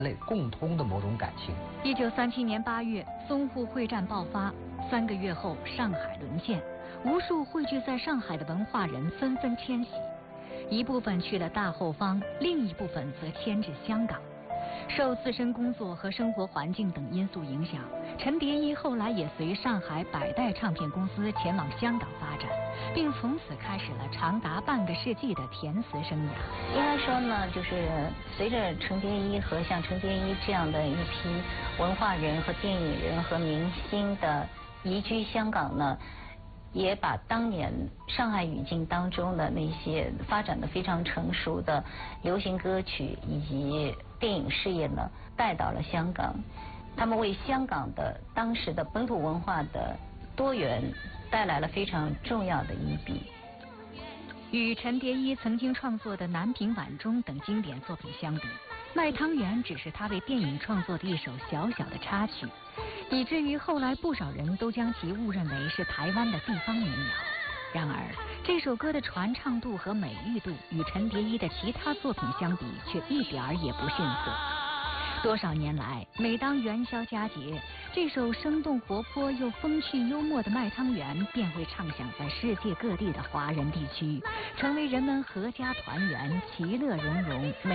类共通的某种感情。 1937年8月，淞沪会战爆发，3个月后，上海沦陷，无数汇聚在上海的文化人纷纷迁徙，一部分去了大后方，另一部分则迁至香港。受自身工作和生活环境等因素影响，陈蝶衣后来也随上海百代唱片公司前往香港发展，并从此开始了长达半个世纪的填词生涯。 应该说呢，就是随着陈蝶衣和像陈蝶衣这样的一批文化人和电影人和明星的移居香港呢，也把当年上海语境当中的那些发展的非常成熟的流行歌曲以及电影事业呢，带到了香港。他们为香港的当时的本土文化的多元带来了非常重要的一笔。 与陈蝶衣曾经创作的《南屏晚钟》等经典作品相比，《卖汤圆》只是他为电影创作的一首小小的插曲，以至于后来不少人都将其误认为是台湾的地方民谣。然而，这首歌的传唱度和美誉度与陈蝶衣的其他作品相比，却一点儿也不逊色。多少年来，每当元宵佳节，这首生动活泼又风趣幽默的《卖汤圆》便会唱响在世界各地的华人地区，成为人们阖家团圆、其乐融融。